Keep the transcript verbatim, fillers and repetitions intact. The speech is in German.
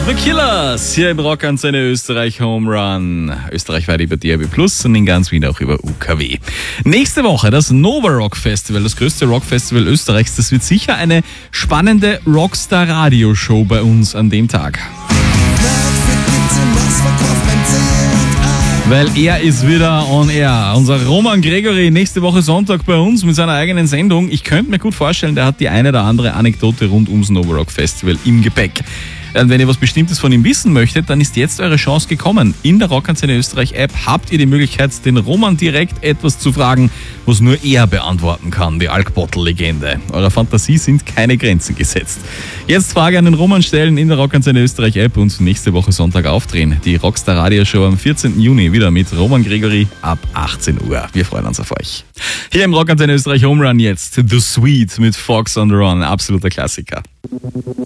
The Killers hier im Rockantenne Österreich Home Run. Österreichweit über D A B Plus und in ganz Wien auch über U K W. Nächste Woche das Nova Rock Festival, das größte Rockfestival Österreichs. Das wird sicher eine spannende Rockstar-Radio-Show bei uns an dem Tag. Weil er ist wieder on air. Unser Roman Gregory nächste Woche Sonntag bei uns mit seiner eigenen Sendung. Ich könnte mir gut vorstellen, der hat die eine oder andere Anekdote rund ums Nova Rock Festival im Gepäck. Und wenn ihr was Bestimmtes von ihm wissen möchtet, dann ist jetzt eure Chance gekommen. In der Rockantenne Österreich App habt ihr die Möglichkeit, den Roman direkt etwas zu fragen, was nur er beantworten kann, die Alkbottel-Legende. Eurer Fantasie sind keine Grenzen gesetzt. Jetzt Frage an den Roman stellen in der Rockantenne Österreich App und nächste Woche Sonntag aufdrehen. Die Rockstar Radioshow am vierzehnten Juni wieder mit Roman Gregory ab achtzehn Uhr. Wir freuen uns auf euch. Hier im Rockantenne Österreich Home Run jetzt The Sweet mit Fox on the Run. Absoluter Klassiker.